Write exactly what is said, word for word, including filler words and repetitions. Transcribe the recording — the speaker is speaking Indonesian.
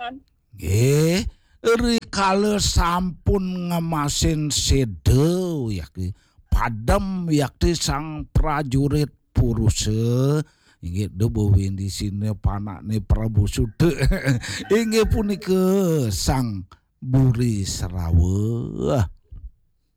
paman. Nggih, rikala sampun ngemasin sedo yakti padam yakti sang prajurit Puruse inggih debu di sini panakne Prabu Sude inggih punika sang Buri Serawa